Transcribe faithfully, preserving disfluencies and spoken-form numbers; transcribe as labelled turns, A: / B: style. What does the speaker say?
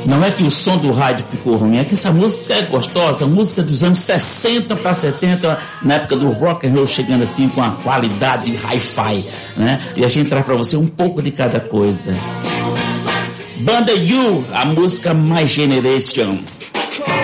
A: Não é que o som do rádio ficou ruim, é que essa música é gostosa, música dos anos sessenta para setenta, na época do rock and roll, chegando assim com a qualidade hi-fi, né? E a gente traz para você um pouco de cada coisa. Banda You, a música My Generation.